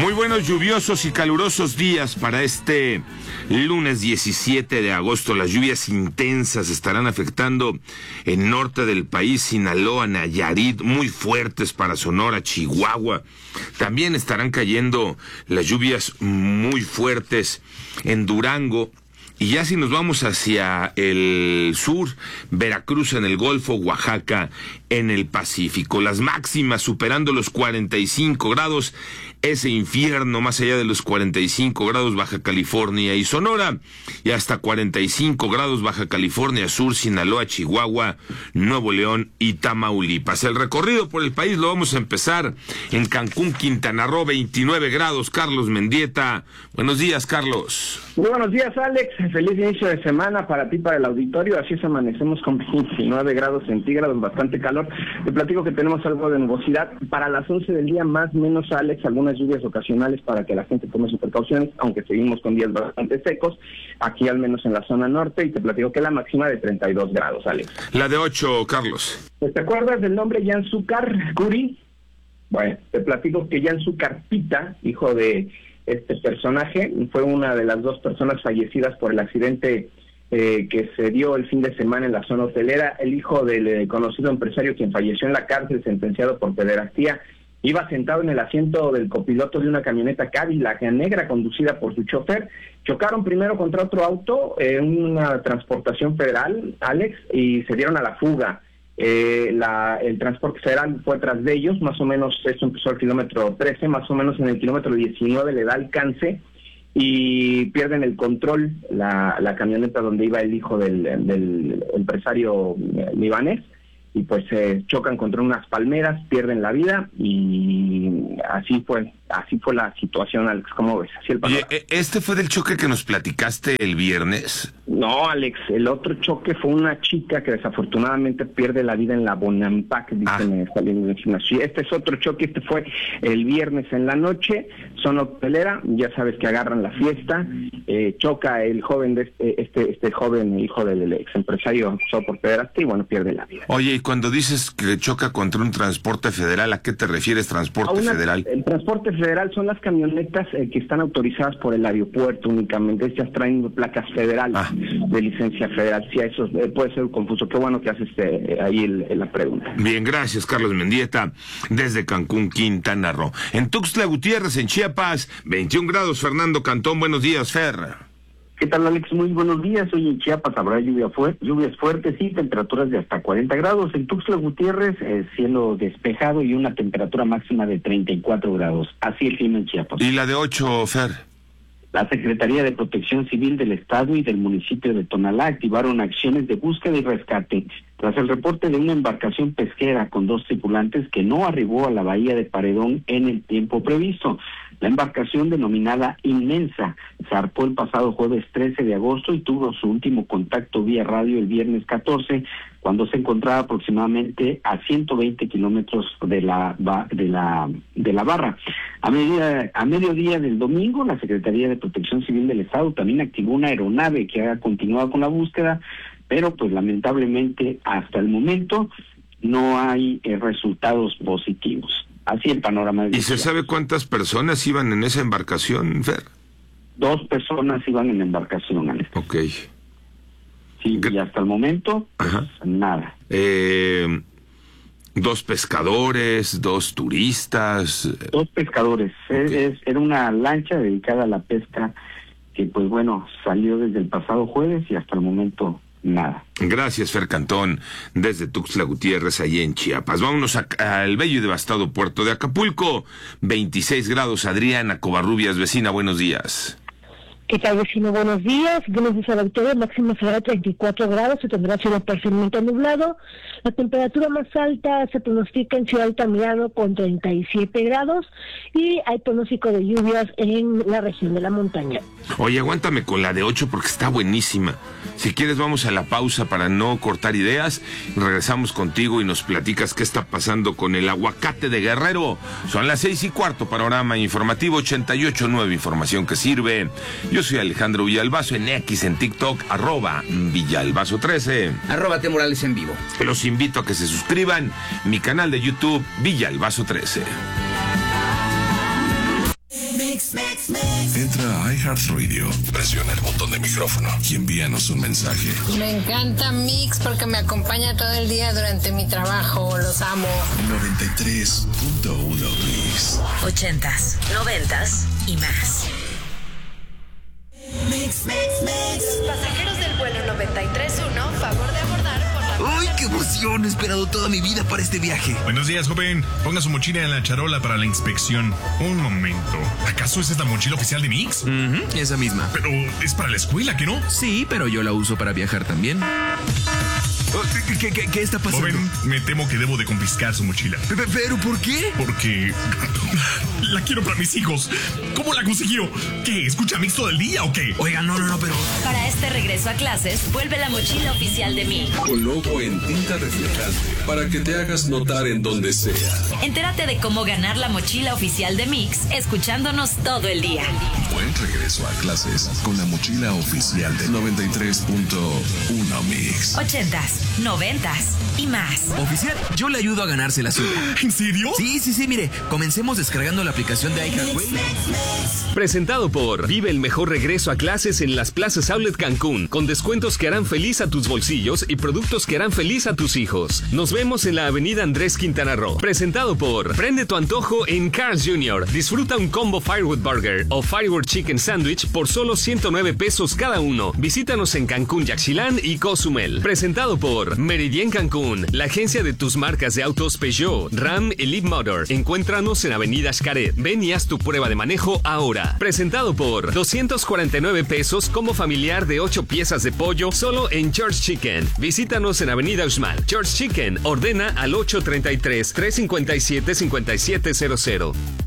Muy buenos, lluviosos y calurosos días para este lunes 17 de agosto. Las lluvias intensas estarán afectando el norte del país, Sinaloa, Nayarit, muy fuertes para Sonora, Chihuahua. También estarán cayendo las lluvias muy fuertes en Durango. Y ya si nos vamos hacia el sur, Veracruz en el Golfo, Oaxaca en el Pacífico. Las máximas superando los 45 grados, ese infierno más allá de los 45 grados Baja California y Sonora, y hasta 45 grados Baja California Sur, Sinaloa, Chihuahua, Nuevo León y Tamaulipas. El recorrido por el país lo vamos a empezar en Cancún, Quintana Roo, 29 grados. Carlos Mendieta. Buenos días, Carlos. Muy buenos días, Alex. Feliz inicio de semana para ti, para el auditorio. Así es, amanecemos con 29 grados centígrados, bastante calor. Te platico que tenemos algo de nubosidad. Para las 11 del día, más o menos, Alex, algunas lluvias ocasionales para que la gente tome sus precauciones, aunque seguimos con días bastante secos, aquí al menos en la zona norte, y te platico que la máxima de 32 grados, Alex. La de 8, Carlos. ¿Te acuerdas del nombre Yanzúcar Curi? Bueno, te platico que Yanzúcar Pita, hijo de este personaje, fue una de las dos personas fallecidas por el accidente que se dio el fin de semana en la zona hotelera. El hijo del conocido empresario, quien falleció en la cárcel sentenciado por pederastía, iba sentado en el asiento del copiloto de una camioneta Cadillac negra conducida por su chofer. Chocaron primero contra otro auto, una transportación federal, Alex, y se dieron a la fuga. El transporte federal fue tras de ellos, más o menos, esto empezó al kilómetro 13, más o menos en el kilómetro 19 le da alcance y pierden el control la camioneta donde iba el hijo del empresario libanés, y pues chocan contra unas palmeras, pierden la vida, y así fue la situación, Alex. ¿Cómo ves? Así el panorama. ¿Este fue del choque que nos platicaste el viernes? No, Alex, el otro choque fue una chica que desafortunadamente pierde la vida en la Bonampak, dicen saliendo del gimnasio. Este es otro choque, este fue el viernes en la noche, zona hotelera, ya sabes que agarran la fiesta, choca el joven de este joven hijo del ex empresario acusado por pederastia, y bueno, pierde la vida. Oye, y cuando dices que choca contra un transporte federal, ¿a qué te refieres, transporte federal? El transporte federal son las camionetas que están autorizadas por el aeropuerto únicamente. Estas traen placas federales de licencia federal. Sí, eso puede ser confuso. Qué bueno que haces ahí la pregunta. Bien, gracias, Carlos Mendieta, desde Cancún, Quintana Roo. En Tuxtla Gutiérrez, en Chiapas, 21 grados. Fernando Cantón, buenos días, Fer. ¿Qué tal, Alex? Muy buenos días. Hoy en Chiapas habrá lluvias fuertes y temperaturas de hasta 40 grados. En Tuxtla Gutiérrez, cielo despejado y una temperatura máxima de 34 grados. Así el clima en Chiapas. ¿Y la de 8, Fer? La Secretaría de Protección Civil del Estado y del municipio de Tonalá activaron acciones de búsqueda y rescate tras el reporte de una embarcación pesquera con 2 tripulantes que no arribó a la bahía de Paredón en el tiempo previsto. La embarcación, denominada Inmensa, zarpó el pasado jueves 13 de agosto y tuvo su último contacto vía radio el viernes 14, cuando se encontraba aproximadamente a 120 kilómetros de la barra. A mediodía del domingo, la Secretaría de Protección Civil del Estado también activó una aeronave que ha continuado con la búsqueda, pero pues lamentablemente hasta el momento no hay resultados positivos. Así el panorama. ¿Y se sabe cuántas personas iban en esa embarcación, Fer? 2 personas iban en la embarcación, Alex. Ok. Sí, y hasta el momento, pues, nada. 2 pescadores, 2 turistas. 2 pescadores. Okay. Era una lancha dedicada a la pesca que, pues bueno, salió desde el pasado jueves y hasta el momento nada. Gracias, Fer Cantón, desde Tuxtla Gutiérrez, allí en Chiapas. Vámonos al bello y devastado puerto de Acapulco. 26 grados. Adriana Covarrubias, vecina, buenos días. ¿Qué tal, vecino? Buenos días. Buenos días a la auditoría. Máximo será 34 grados. Se tendrá cielo parcialmente nublado. La temperatura más alta se pronostica en Ciudad Altamirano con 37 grados. Y hay pronóstico de lluvias en la región de la montaña. Oye, aguántame con la de 8 porque está buenísima. Si quieres, vamos a la pausa para no cortar ideas. Regresamos contigo y nos platicas qué está pasando con el aguacate de Guerrero. Son las 6:15. Panorama informativo 88.9. Información que sirve. Yo soy Alejandro Villalbazo en X, en TikTok, @Villalbazo13. @T_Morales en vivo. Los invito a que se suscriban. Mi canal de YouTube, Villalbazo13. Entra a iHeartRadio, presiona el botón de micrófono y envíanos un mensaje. Me encanta Mix porque me acompaña todo el día durante mi trabajo. Los amo. 93.1 Mix. 80s, 90s y más. Mix. Pasajeros del vuelo 93-1, favor de abordar por la... ¡Ay, qué emoción! He esperado toda mi vida para este viaje. Buenos días, joven. Ponga su mochila en la charola para la inspección. Un momento. ¿Acaso esa es la mochila oficial de Mix? Esa misma. Pero es para la escuela, ¿qué no? Sí, pero yo la uso para viajar también. ¿Qué está pasando? Joven, me temo que debo de confiscar su mochila. ¿Pero por qué? Porque la quiero para mis hijos. ¿Cómo la consiguió? ¿Qué? ¿Escucha Mix todo el día o qué? Oiga, no, pero... Para este regreso a clases, vuelve la mochila oficial de Mix. Con logo en tinta reflejante para que te hagas notar en donde sea. Entérate de cómo ganar la mochila oficial de Mix escuchándonos todo el día. Buen regreso a clases con la mochila oficial de 93.1 Mix. 80s, 90s y más. Oficial, yo le ayudo a ganarse la suya. ¿En serio? Sí, mire, comencemos descargando la aplicación de iHeartRadio. Presentado por Vive el mejor regreso a clases en las plazas Outlet Cancún, con descuentos que harán feliz a tus bolsillos y productos que harán feliz a tus hijos. Nos vemos en la avenida Andrés Quintana Roo. Presentado por Prende tu antojo en Carl's Jr. Disfruta un combo Firewood Burger o Firewood Chicken Sandwich por solo 109 pesos cada uno. Visítanos en Cancún, Yaxchilán y Cozumel. Presentado por Meridien Cancún, la agencia de tus marcas de autos Peugeot, Ram y Leapmotor. Encuéntranos en avenida Xcaret. Ven y haz tu prueba de manejo ahora. Presentado por 249 pesos combo familiar de 8 piezas de pollo solo en George Chicken. Visítanos en avenida Uxmal. George Chicken, ordena al 833-357-5700.